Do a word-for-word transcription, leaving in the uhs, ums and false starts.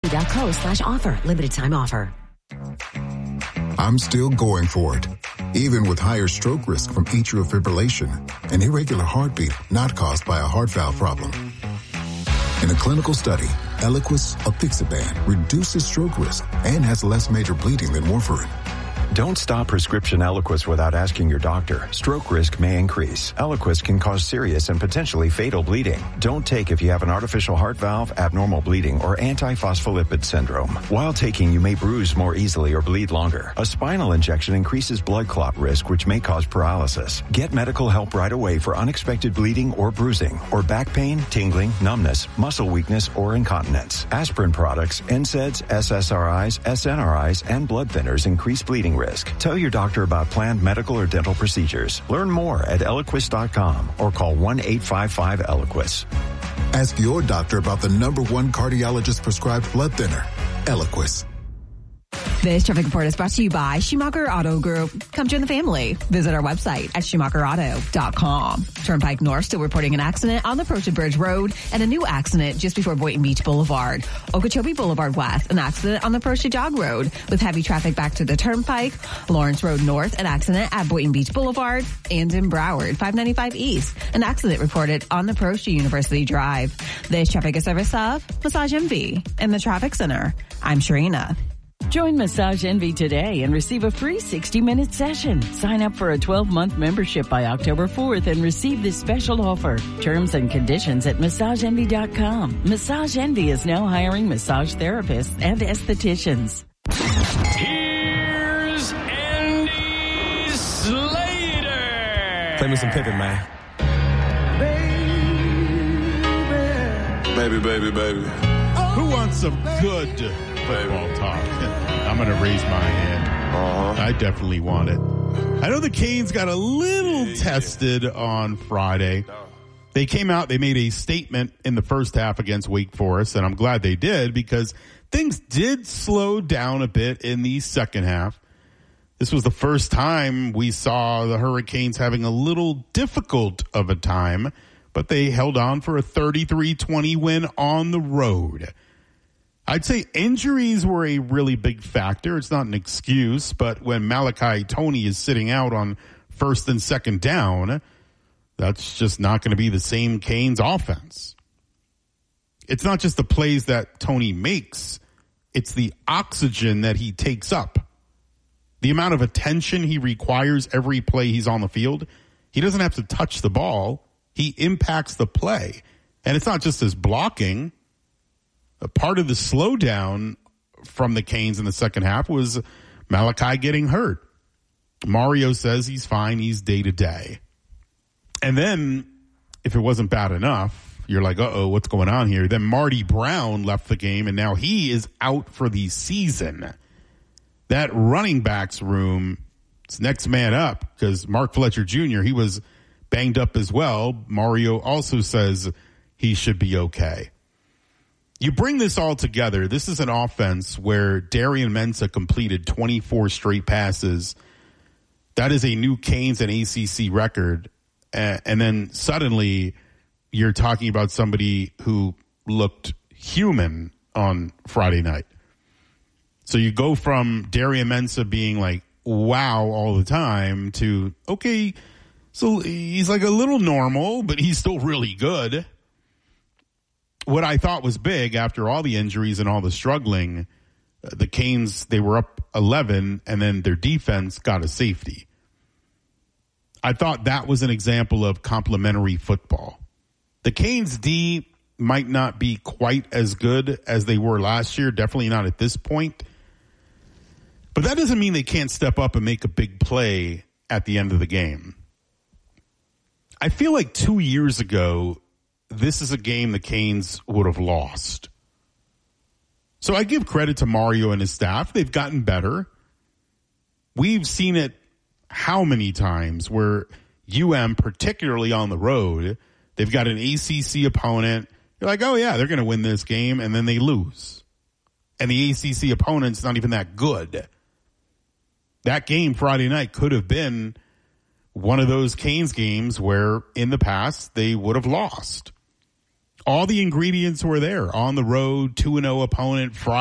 Co slash offer. Limited time offer. I'm still going for it, even with higher stroke risk from atrial fibrillation, an irregular heartbeat not caused by a heart valve problem. In a clinical study, Eliquis apixaban reduces stroke risk and has less major bleeding than warfarin. Don't stop prescription Eliquis without asking your doctor. Stroke risk may increase. Eliquis can cause serious and potentially fatal bleeding. Don't take if you have an artificial heart valve, abnormal bleeding, or antiphospholipid syndrome. While taking, you may bruise more easily or bleed longer. A spinal injection increases blood clot risk, which may cause paralysis. Get medical help right away for unexpected bleeding or bruising, or back pain, tingling, numbness, muscle weakness, or incontinence. Aspirin products, N SAIDs, S S R Is, S N R Is, and blood thinners increase bleeding risk. Tell your doctor about planned medical or dental procedures. Learn more at Eliquis dot com or call one eight five five Eliquis. Ask your doctor about the number one cardiologist prescribed blood thinner, Eliquis. This traffic report is brought to you by Schumacher Auto Group. Come join the family. Visit our website at Schumacher Auto dot com. Turnpike North still reporting an accident on the approach to Bridge Road and a new accident just before Boynton Beach Boulevard. Okeechobee Boulevard West, an accident on the approach to Jog Road with heavy traffic back to the Turnpike. Lawrence Road North, an accident at Boynton Beach Boulevard. And in Broward, five ninety-five East, an accident reported on the approach to University Drive. This traffic is service of Massage Envy and the Traffic Center. I'm Sharina. Join Massage Envy today and receive a free sixty-minute session. Sign up for a twelve-month membership by October fourth and receive this special offer. Terms and conditions at massage envy dot com. Massage Envy is now hiring massage therapists and estheticians. Here's Andy Slater. Play me some Pippin, man. Baby, baby, baby. Who wants some good football talk? I'm going to raise my hand. Uh-huh. I definitely want it. I know the Canes got a little yeah, tested yeah. on Friday. They came out, they made a statement in the first half against Wake Forest, and I'm glad they did because things did slow down a bit in the second half. This was the first time we saw the Hurricanes having a little difficult of a time, but they held on for a thirty-three twenty win on the road. I'd say injuries were a really big factor. It's not an excuse, but when Malachi Tony is sitting out on first and second down, that's just not going to be the same Canes offense. It's not just the plays that Tony makes. It's the oxygen that he takes up. The amount of attention he requires every play he's on the field. He doesn't have to touch the ball. He impacts the play. And it's not just his blocking. A part of the slowdown from the Canes in the second half was Malachi getting hurt. Mario says he's fine. He's day to day. And then if it wasn't bad enough, you're like, uh-oh, what's going on here? Then Marty Brown left the game, and now he is out for the season. That running backs room, it's next man up because Mark Fletcher Junior, he was banged up as well. Mario also says he should be okay. You bring this all together. This is an offense where Darian Mensah completed twenty-four straight passes. That is a new Canes and A C C record. And then suddenly you're talking about somebody who looked human on Friday night. So you go from Darian Mensah being like, wow, all the time to, okay, so he's like a little normal, but he's still really good. What I thought was big after all the injuries and all the struggling, the Canes, they were up eleven, and then their defense got a safety. I thought that was an example of complementary football. The Canes D might not be quite as good as they were last year, definitely not at this point. But that doesn't mean they can't step up and make a big play at the end of the game. I feel like two years ago, this is a game the Canes would have lost. So I give credit to Mario and his staff. They've gotten better. We've seen it how many times where U M, particularly on the road, they've got an A C C opponent. You're like, oh, yeah, they're going to win this game, and then they lose. And the A C C opponent's not even that good. That game Friday night could have been one of those Canes games where in the past they would have lost. all the ingredients were there on the road, two and oh opponent, Friday.